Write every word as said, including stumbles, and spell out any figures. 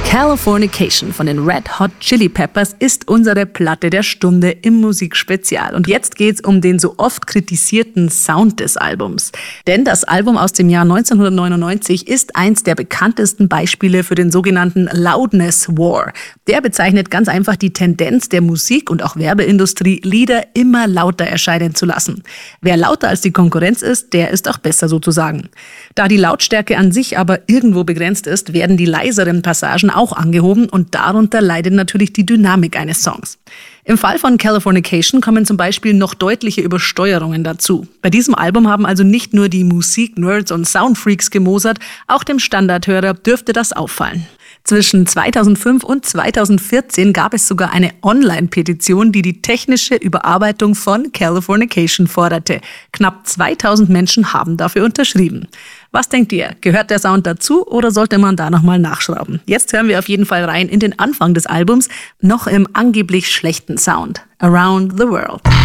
Californication von den Red Hot Chili Peppers ist unsere Platte der Stunde im Musikspezial. Und jetzt geht's um den so oft kritisierten Sound des Albums. Denn das Album aus dem Jahr neunzehnhundertneunundneunzig ist eins der bekanntesten Beispiele für den sogenannten Loudness War. Der bezeichnet ganz einfach die Tendenz der Musik- und auch Werbeindustrie, Lieder immer lauter erscheinen zu lassen. Wer lauter als die Konkurrenz ist, der ist auch besser sozusagen. Da die Lautstärke an sich aber irgendwo begrenzt ist, werden die leiseren Passagen auch angehoben und darunter leidet natürlich die Dynamik eines Songs. Im Fall von Californication kommen zum Beispiel noch deutliche Übersteuerungen dazu. Bei diesem Album haben also nicht nur die Musik-Nerds und Soundfreaks gemosert, auch dem Standardhörer dürfte das auffallen. Zwischen zweitausendfünf und zweitausendvierzehn gab es sogar eine Online-Petition, die die technische Überarbeitung von Californication forderte. Knapp zweitausend Menschen haben dafür unterschrieben. Was denkt ihr? Gehört der Sound dazu oder sollte man da nochmal nachschrauben? Jetzt hören wir auf jeden Fall rein in den Anfang des Albums, noch im angeblich schlechten Sound. Around the World.